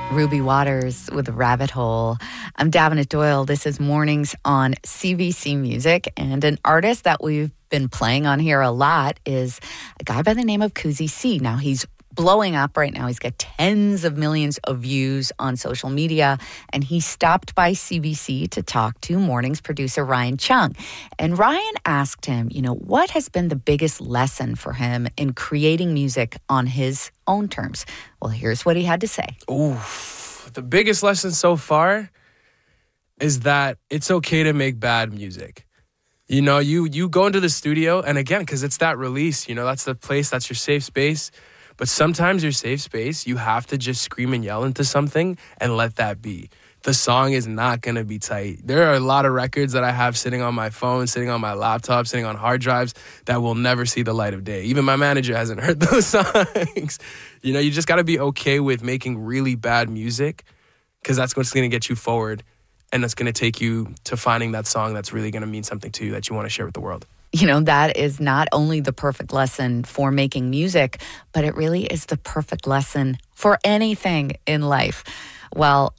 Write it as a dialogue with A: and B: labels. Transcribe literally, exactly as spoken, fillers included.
A: Ruby Waters with Rabbit Hole. I'm Davenant Doyle. This is Mornings on C B C Music, and an artist that we've been playing on here a lot is a guy by the name of Kuzi C. Now, he's blowing up right now. He's got tens of millions of views on social media, and he stopped by C B C to talk to Mornings producer Ryan Chung. And Ryan asked him, you know, what has been the biggest lesson for him in creating music on his own terms? Well, here's what he had to say.
B: Ooh, the biggest lesson so far is that it's okay to make bad music. You know, you you go into the studio, and again, because it's that release, you know, that's the place, that's your safe space. But sometimes your safe space, you have to just scream and yell into something and let that be. The song is not going to be tight. There are a lot of records that I have sitting on my phone, sitting on my laptop, sitting on hard drives that will never see the light of day. Even my manager hasn't heard those songs. You know, you just got to be okay with making really bad music, because that's what's going to get you forward, and that's going to take you to finding that song that's really going to mean something to you that you want to share with the world.
A: You know, that is not only the perfect lesson for making music, but it really is the perfect lesson for anything in life. Well,